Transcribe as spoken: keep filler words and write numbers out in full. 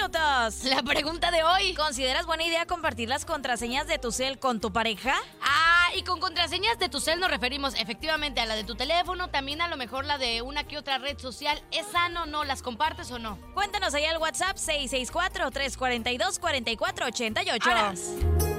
minutos. La pregunta de hoy. ¿Consideras buena idea compartir las contraseñas de tu cel con tu pareja? Ah, y con contraseñas de tu cel nos referimos efectivamente a la de tu teléfono, también a lo mejor la de una que otra red social. ¿Es sano o no? ¿Las compartes o no? Cuéntanos ahí al WhatsApp seis seis cuatro, tres cuatro dos, cuatro cuatro ocho ocho. Ahora.